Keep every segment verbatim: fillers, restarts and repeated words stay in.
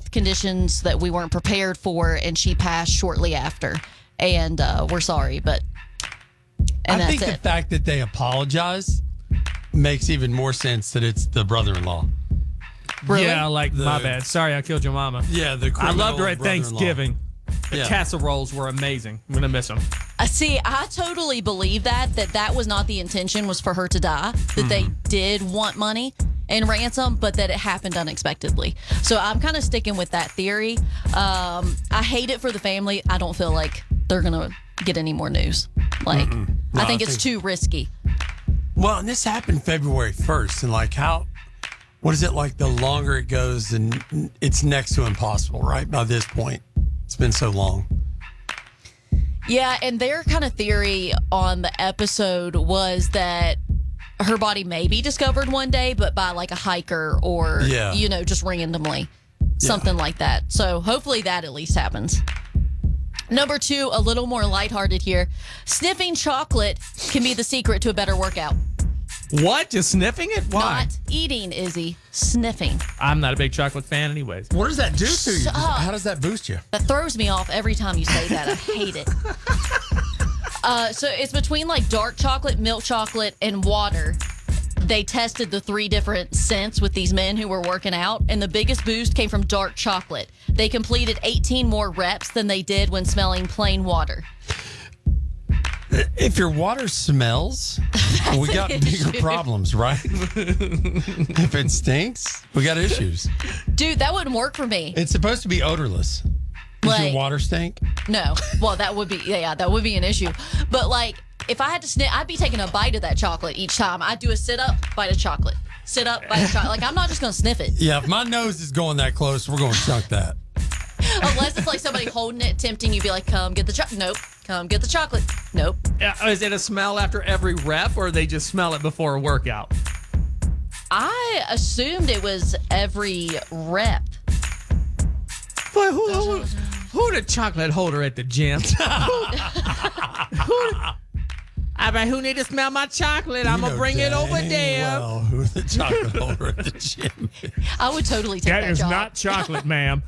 health conditions that we weren't prepared for, and she passed shortly after. And uh, we're sorry, but and I that's think it. the fact that they apologize makes even more sense that it's the brother-in-law. Really? Yeah, like, The- my bad. Sorry, I killed your mama. Yeah, the I loved her criminal at brother-in-law. Thanksgiving. The Yeah. casseroles were amazing. I'm going to miss them. Uh, see, I totally believe that, that that was not the intention, was for her to die, that they did want money and ransom, but that it happened unexpectedly. So I'm kind of sticking with that theory. Um, I hate it for the family. I don't feel like they're going to get any more news. Like, No, I think I it's think- too risky. Well, and this happened February first, and like how, what is it like? The longer it goes, and it's next to impossible, right? By this point, it's been so long. Yeah, and their kind of theory on the episode was that her body may be discovered one day, but by like a hiker or, Yeah. you know, just randomly. Something like that. So hopefully that at least happens. Number two, a little more lighthearted here. Sniffing chocolate can be the secret to a better workout. What? Just sniffing it? Why? Not eating, Izzy. Sniffing. I'm not a big chocolate fan anyways. What does that do to you? Shut up. How does that boost you? That throws me off every time you say that. I hate it. Uh, so it's between like dark chocolate, milk chocolate, and water. They tested the three different scents with these men who were working out, and the biggest boost came from dark chocolate. They completed eighteen more reps than they did when smelling plain water. If your water smells, we got an bigger issue. problems, right? If it stinks, we got issues. Dude, that wouldn't work for me. It's supposed to be odorless. Does Like- your water stink? No. Well, that would be, yeah, that would be an issue. But like, if I had to sniff, I'd be taking a bite of that chocolate each time. I'd do a sit up, bite of chocolate. Sit up, bite of chocolate. Like, I'm not just going to sniff it. Yeah, if my nose is going that close, we're going to chunk that. Unless it's like somebody holding it, tempting you, be like, come get the chocolate. Nope. Come get the chocolate. Nope. Uh, Is it a smell after every rep, or they just smell it before a workout? I assumed it was every rep. Boy, who, who, who the chocolate holder at the gym? who, I mean, who need to smell my chocolate? I'm You going to know bring it over dang there. Well, who the chocolate holder at the gym is. I would totally take that, That is job. not chocolate, ma'am.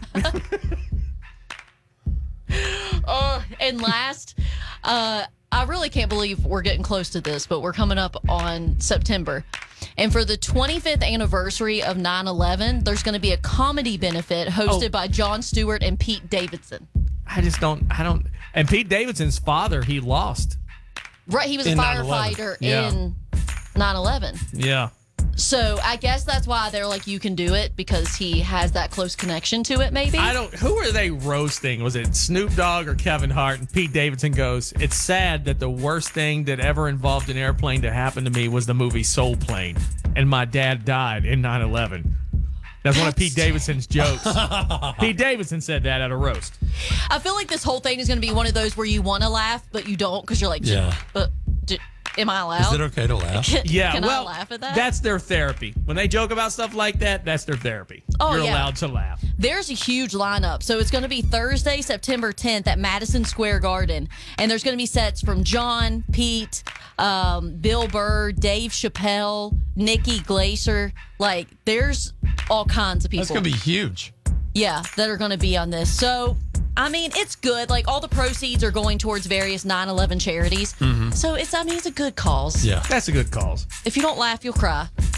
Uh, and last, uh, I really can't believe we're getting close to this, but we're coming up on September. And for the twenty-fifth anniversary of nine eleven, there's going to be a comedy benefit hosted Oh. by Jon Stewart and Pete Davidson. I just don't, I don't. And Pete Davidson's father, he lost. Right, he was a In nine eleven. firefighter Yeah. in nine eleven. Yeah. So I guess that's why they're like, you can do it, because he has that close connection to it, maybe. I don't, who are they roasting? Was it Snoop Dogg or Kevin Hart? And Pete Davidson goes, it's sad that the worst thing that ever involved an airplane to happen to me was the movie Soul Plane. And my dad died in nine eleven. That's one of Pete Davidson's jokes. Pete Davidson said that at a roast. I feel like this whole thing is going to be one of those where you want to laugh, but you don't, because you're like, Yeah. but d- am I allowed? Is it okay to laugh? Yeah, Can well, I laugh at that? that's their therapy. When they joke about stuff like that, that's their therapy. Oh, You're yeah. allowed to laugh. There's a huge lineup. So it's going to be Thursday, September tenth at Madison Square Garden. And there's going to be sets from John, Pete, um, Bill Burr, Dave Chappelle, Nikki Glaser. Like, there's all kinds of people. That's going to be huge. Yeah, that are going to be on this. So, I mean, it's good. Like, all the proceeds are going towards various nine eleven charities. So, it's, I mean, it's a good cause. Yeah. That's a good cause. If you don't laugh, you'll cry.